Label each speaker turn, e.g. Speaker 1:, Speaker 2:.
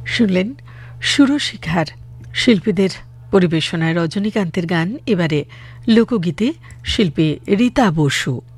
Speaker 1: শুনলেন সুরশিখার শিল্পীদের পরিবেশনায় রজনীকান্তের গান। এবারে লোকগীতে শিল্পী রীতা বসু।